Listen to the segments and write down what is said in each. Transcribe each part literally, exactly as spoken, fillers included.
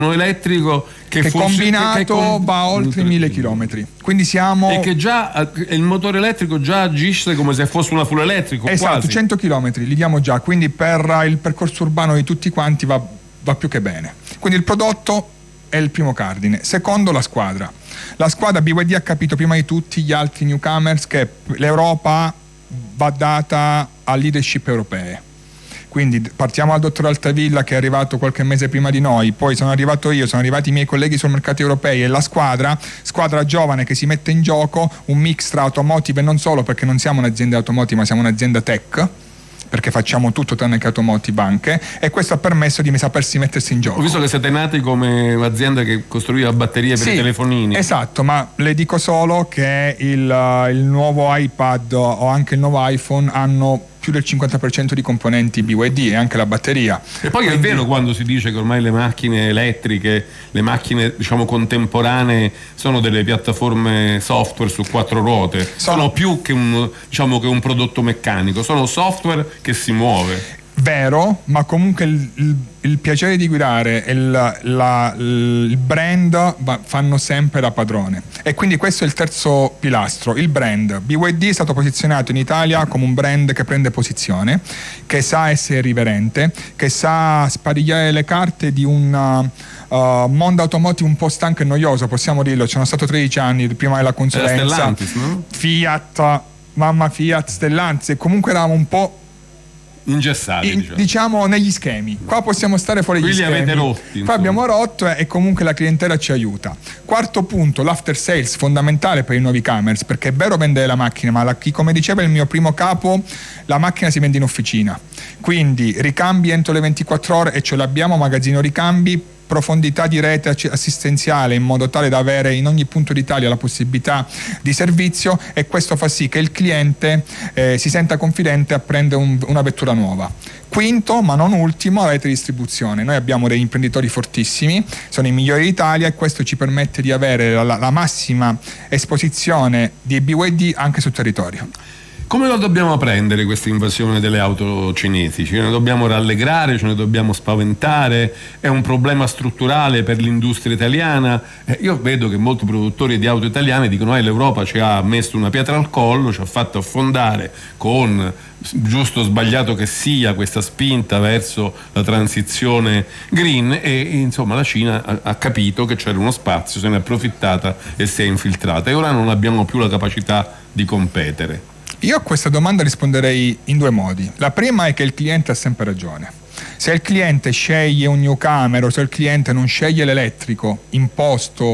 elettrico che, che funziona, combinato che com- va oltre i mille chilometri, quindi siamo e che già il motore elettrico già agisce come se fosse una full elettrico, esatto, quasi. cento chilometri li diamo già, quindi per il percorso urbano di tutti quanti va, va più che bene. Quindi il prodotto è il primo cardine. Secondo, la squadra. La squadra B Y D ha capito prima di tutti gli altri newcomers che l'Europa va data a leadership europee. Quindi partiamo dal dottor Altavilla, che è arrivato qualche mese prima di noi, poi sono arrivato io, sono arrivati i miei colleghi sul mercato europei, e la squadra, squadra giovane che si mette in gioco, un mix tra automotive e non solo, perché non siamo un'azienda automotive ma siamo un'azienda tech, perché facciamo tutto tranne che automotive anche, e questo ha permesso di sapersi mettersi in gioco. Ho visto che siete nati come azienda che costruiva batterie per sì, i telefonini. Esatto, ma le dico solo che il, il nuovo iPad o anche il nuovo iPhone hanno più del cinquanta per cento di componenti B Y D e anche la batteria. E poi Quindi... è vero quando si dice che ormai le macchine elettriche, le macchine diciamo contemporanee sono delle piattaforme software su quattro ruote, sono, sono più che un, diciamo, che un prodotto meccanico, sono software che si muove. Vero, ma comunque il, il, il piacere di guidare e il, la, il brand fanno sempre da padrone, e quindi questo è il terzo pilastro, il brand. B Y D è stato posizionato in Italia come un brand che prende posizione, che sa essere irriverente, che sa sparigliare le carte di un uh, mondo automotive un po' stanco e noioso, possiamo dirlo. Ci sono stato tredici anni prima della consulenza. Stellantis, no? Fiat, mamma Fiat, Stellantis, e comunque eravamo un po' ingessati, in, diciamo. diciamo negli schemi. Qua possiamo stare fuori Qui gli li schemi. avete rotti, qua abbiamo rotto, e comunque la clientela ci aiuta. Quarto punto, l'after sales, fondamentale per i nuovi commerce, perché è vero vendere la macchina, ma la, come diceva il mio primo capo, la macchina si vende in officina, quindi ricambi entro le ventiquattro ore, e ce l'abbiamo, magazzino ricambi, profondità di rete assistenziale, in modo tale da avere in ogni punto d'Italia la possibilità di servizio, e questo fa sì che il cliente eh, si senta confidente a prendere un, una vettura nuova. Quinto, ma non ultimo, la rete di distribuzione. Noi abbiamo degli imprenditori fortissimi, sono i migliori d'Italia, e questo ci permette di avere la, la massima esposizione di B Y D anche sul territorio. Come lo dobbiamo prendere questa invasione delle auto cinesi? Ce ne dobbiamo rallegrare, ce ne dobbiamo spaventare? È un problema strutturale per l'industria italiana? Eh, io vedo che molti produttori di auto italiane dicono che eh, l'Europa ci ha messo una pietra al collo, ci ha fatto affondare con, giusto o sbagliato che sia, questa spinta verso la transizione green, e insomma la Cina ha, ha capito che c'era uno spazio, se ne è approfittata e si è infiltrata, e ora non abbiamo più la capacità di competere. Io a questa domanda risponderei in due modi. La prima è che il cliente ha sempre ragione. Se il cliente sceglie un newcomer, o se il cliente non sceglie l'elettrico imposto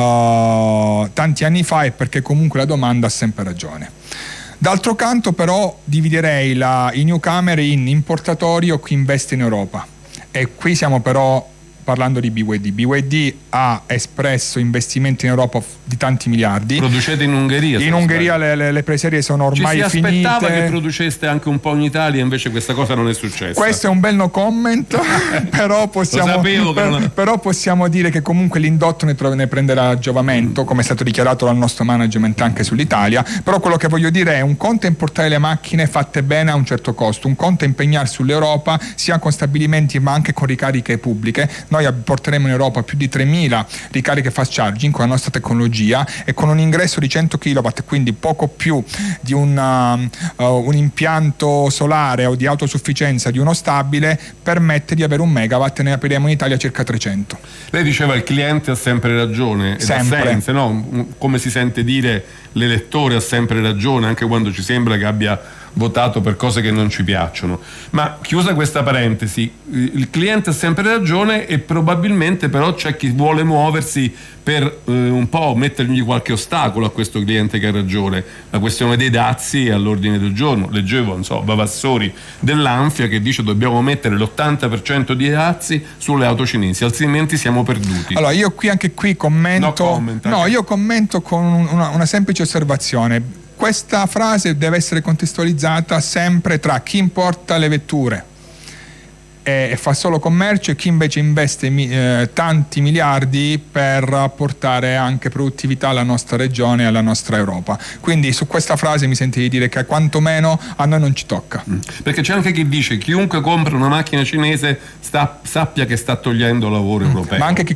uh, tanti anni fa, è perché comunque la domanda ha sempre ragione. D'altro canto però dividerei la, i newcomer in importatori o chi investe in Europa, e qui siamo però parlando di B Y D. B Y D ha espresso investimenti in Europa di tanti miliardi. Producete in Ungheria? In Ungheria le, le, le preserie sono ormai finite. Ci si aspettava finite. Che produceste anche un po' in Italia, invece questa cosa non è successa. Questo è un bel no comment, però, possiamo, per, non... però possiamo dire che comunque l'indotto ne, trove, ne prenderà giovamento, come è stato dichiarato dal nostro management anche sull'Italia. Però quello che voglio dire è: un conto è importare le macchine fatte bene a un certo costo, un conto è impegnarsi sull'Europa sia con stabilimenti ma anche con ricariche pubbliche. Noi porteremo in Europa più di tremila ricariche fast charging con la nostra tecnologia, e con un ingresso di cento chilowatt, quindi poco più di una, uh, un impianto solare o di autosufficienza di uno stabile, permette di avere un megawatt, e ne apriremo in Italia circa trecento. Lei diceva il cliente ha sempre ragione, sempre. Sense, no? Come si sente dire, l'elettore ha sempre ragione, anche quando ci sembra che abbia votato per cose che non ci piacciono. Ma chiusa questa parentesi, il cliente ha sempre ragione, e probabilmente però c'è chi vuole muoversi per eh, un po' mettergli qualche ostacolo a questo cliente che ha ragione. La questione dei dazi è all'ordine del giorno. Leggevo, non so, Bavassori dell'Anfia che dice dobbiamo mettere l'ottanta per cento di dazi sulle auto cinesi, altrimenti siamo perduti. Allora io qui anche qui commento, no, comment, no io commento con una, una semplice osservazione. Questa frase deve essere contestualizzata sempre tra chi importa le vetture e, e fa solo commercio, e chi invece investe mi, eh, tanti miliardi per portare anche produttività alla nostra regione e alla nostra Europa. Quindi su questa frase mi senti di dire che quantomeno a noi non ci tocca. Perché c'è anche chi dice chiunque compra una macchina cinese sta, sappia che sta togliendo lavoro europeo. Ma anche chi